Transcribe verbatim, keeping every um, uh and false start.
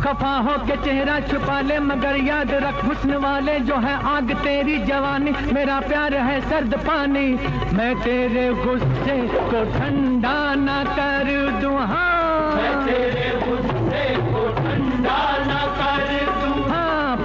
खफा हो के चेहरा छुपा ले मगर याद रख हुस्न वाले जो है आग तेरी जवानी, मेरा प्यार है सर्द पानी, मैं तेरे गुस्से को ठंडा ना कर दूं। हाँ